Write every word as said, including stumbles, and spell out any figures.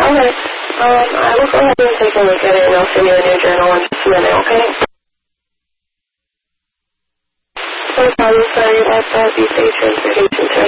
Okay. Um, I will go ahead and take a look at it, and I'll send you a new journal in just a minute, okay? No problem. Sorry about that. Be patient. Be patient.